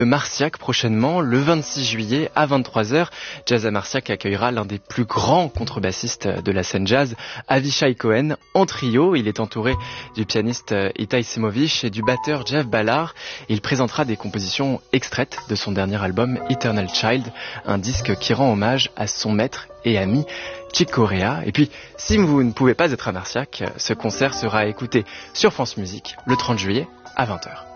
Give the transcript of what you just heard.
Marciac prochainement, le 26 juillet à 23h. Jazz à Marciac accueillera l'un des plus grands contrebassistes de la scène jazz, Avishai Cohen, en trio. Il est entouré du pianiste Itai Simovic et du batteur Jeff Ballard. Il présentera des compositions extraites de son dernier album Eternal Child, un disque qui rend hommage à son maître et ami Chick Corea. Et puis, si vous ne pouvez pas être à Marciac, ce concert sera écouté sur France Musique le 30 juillet à 20h.